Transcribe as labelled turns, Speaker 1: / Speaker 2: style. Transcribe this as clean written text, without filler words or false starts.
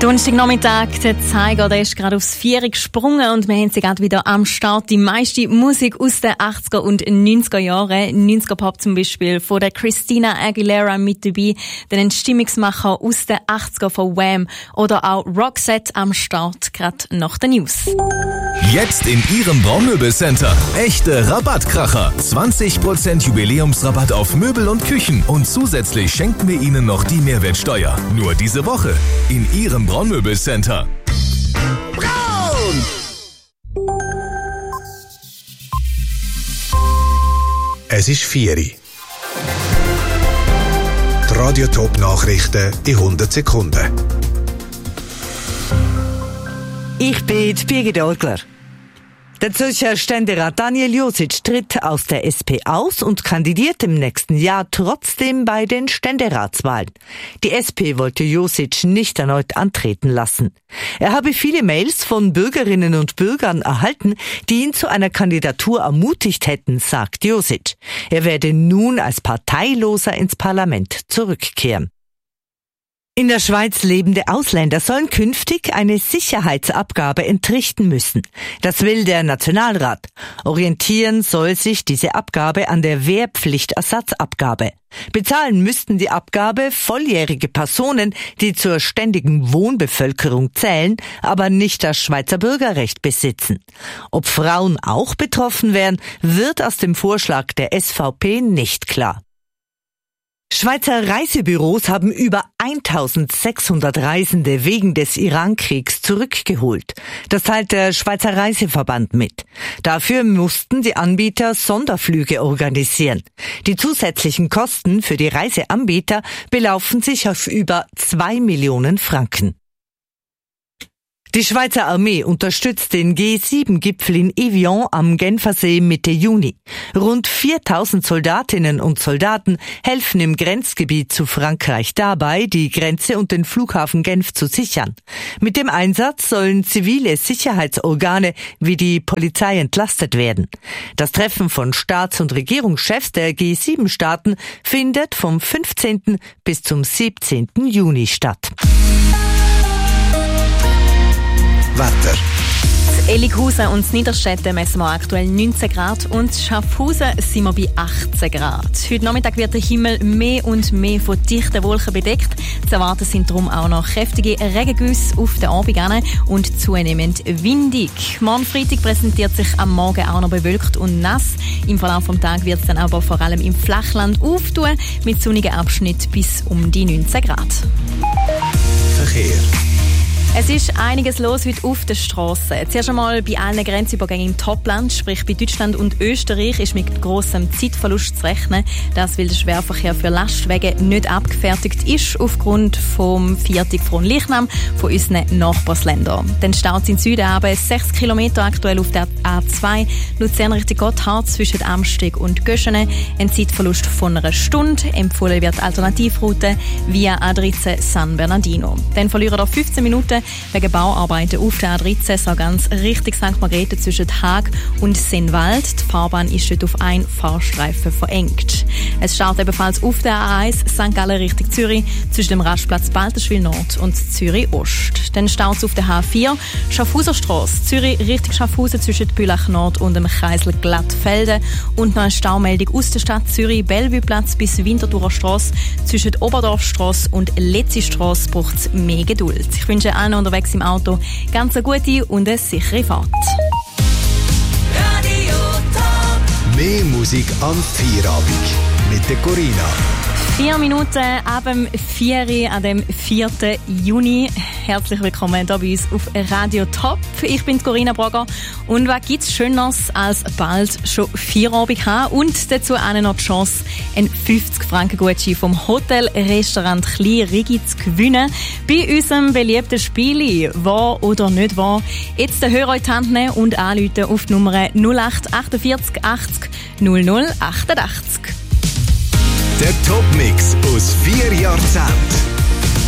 Speaker 1: Donnerstagnachmittag, der Zeiger, der ist gerade aufs 4 gesprungen und wir haben sie gerade wieder am Start. Die meiste Musik aus den 80er und 90er Jahren. 90er Pop zum Beispiel von der Christina Aguilera mit dabei. Dann ein Stimmungsmacher aus den 80er von Wham! Oder auch Roxette am Start, gerade nach den News.
Speaker 2: Jetzt in Ihrem Braunmöbelcenter. Echte Rabattkracher. 20% Jubiläumsrabatt auf Möbel und Küchen. Und zusätzlich schenken wir Ihnen noch die Mehrwertsteuer. Nur diese Woche in Ihrem Braunmöbelcenter. Braun!
Speaker 3: Es ist 4 Uhr. Die Radio-Top-Nachrichten in 100 Sekunden.
Speaker 4: Ich bin Birgit Orgler. Der Zürcher Ständerat Daniel Josic tritt aus der SP aus und kandidiert im nächsten Jahr trotzdem bei den Ständeratswahlen. Die SP wollte Josic nicht erneut antreten lassen. Er habe viele Mails von Bürgerinnen und Bürgern erhalten, die ihn zu einer Kandidatur ermutigt hätten, sagt Josic. Er werde nun als Parteiloser ins Parlament zurückkehren. In der Schweiz lebende Ausländer sollen künftig eine Sicherheitsabgabe entrichten müssen. Das will der Nationalrat. Orientieren soll sich diese Abgabe an der Wehrpflichtersatzabgabe. Bezahlen müssten die Abgabe volljährige Personen, die zur ständigen Wohnbevölkerung zählen, aber nicht das Schweizer Bürgerrecht besitzen. Ob Frauen auch betroffen wären, wird aus dem Vorschlag der SVP nicht klar. Schweizer Reisebüros haben über 1600 Reisende wegen des Irankriegs zurückgeholt. Das teilt der Schweizer Reiseverband mit. Dafür mussten die Anbieter Sonderflüge organisieren. Die zusätzlichen Kosten für die Reiseanbieter belaufen sich auf über 2 Millionen Franken. Die Schweizer Armee unterstützt den G7-Gipfel in Evian am Genfersee Mitte Juni. Rund 4000 Soldatinnen und Soldaten helfen im Grenzgebiet zu Frankreich dabei, die Grenze und den Flughafen Genf zu sichern. Mit dem Einsatz sollen zivile Sicherheitsorgane wie die Polizei entlastet werden. Das Treffen von Staats- und Regierungschefs der G7-Staaten findet vom 15. bis zum 17. Juni statt.
Speaker 3: Wetter.
Speaker 1: Ellighausen und Niederstädten messen wir aktuell 19 Grad und Schaffhausen sind wir bei 18 Grad. Heute Nachmittag wird der Himmel mehr und mehr von dichten Wolken bedeckt. Zu erwarten sind darum auch noch kräftige Regengüsse auf den Abend hin und zunehmend windig. Morgen Freitag präsentiert sich am Morgen auch noch bewölkt und nass. Im Verlauf des Tages wird es dann aber vor allem im Flachland auftun, mit sonnigen Abschnitten bis um die 19 Grad.
Speaker 3: Verkehr.
Speaker 1: Es ist einiges los heute auf der Straße. Zuerst einmal bei allen Grenzübergängen im Topland, sprich bei Deutschland und Österreich, ist mit grossem Zeitverlust zu rechnen. Das, weil der Schwerverkehr für Lastwagen nicht abgefertigt ist, aufgrund vom Viertag von Leichnam von unseren Nachbarländern. Dann staut in Süden aber 6 Kilometer aktuell auf der A2 Luzern Richtung Gotthard zwischen Amsteg und Göschene. Ein Zeitverlust von einer Stunde. Empfohlen wird Alternativroute via A13 San Bernardino. Dann verlieren wir 15 Minuten wegen Bauarbeiten auf der A13, so ganz richtig St. Margrethe zwischen Haag und Sennwald. Die Fahrbahn ist dort auf einen Fahrstreifen verengt. Es startet ebenfalls auf der A1 St. Gallen Richtung Zürich zwischen dem Rastplatz Balterschwil Nord und Zürich Ost. Dann startet es auf der H4 Schaffhauserstrasse Zürich Richtung Schaffhausen zwischen Bülach Nord und dem Kreisel Glattfelden und noch eine Staumeldung aus der Stadt Zürich Bellevue-Platz bis Winterthurer Strasse zwischen Oberdorfstrasse und Letzistrasse braucht es mehr Geduld. Ich wünsche allen unterwegs im Auto ganz eine gute und eine sichere Fahrt.
Speaker 2: Radio Top.
Speaker 3: Mehr Musik am Feierabend mit der Corinna.
Speaker 1: 4 Minuten ab dem 4. an dem 4. Juni. Herzlich willkommen hier bei uns auf Radio Top. Ich bin Corinna Brogger und was gibt's Schöneres als bald schon Feierabend haben und dazu auch noch die Chance, einen 50-Franken-Gutschein vom Hotel-Restaurant Klein Rigi zu gewinnen bei unserem beliebten Spiel «Wahr oder nicht wahr?». Jetzt hören euch die Hand nehmen und anrufen auf die Nummer 0848 80 00 88.
Speaker 3: Der Top-Mix aus 4 Jahrzehnten.